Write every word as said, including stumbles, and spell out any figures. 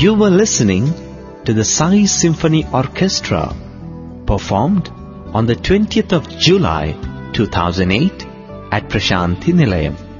You were listening to the Sai Symphony Orchestra, performed on the twentieth of July two thousand eight at Prashanthi Nilayam.